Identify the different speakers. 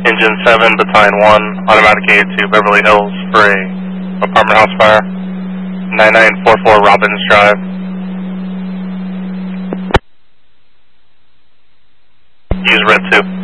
Speaker 1: Engine 7, Battalion 1, automatic aid to Beverly Hills for a apartment house fire. 9944 Robbins Drive. Use red 2.